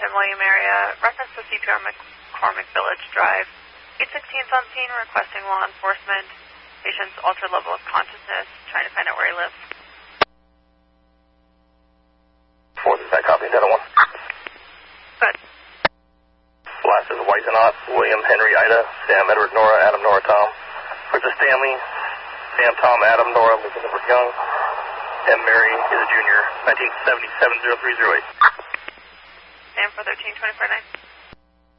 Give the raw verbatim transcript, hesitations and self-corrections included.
Warren William area. Reference to C P R McCormick Village Drive. eight sixteen is on scene requesting law enforcement. Patient's altered level of consciousness, trying to find out where he lives. four, is that copy? Delta one. Good. Last is Weisenot, William, Henry, Ida, Sam, Edward, Nora, Adam, Nora, Tom. First is Stanley, Sam, Tom, Adam, Nora, Elizabeth, Edward, Young, and Mary is a junior, nineteen seventy-seven oh three oh eight. Sam for thirteen twenty-four nine.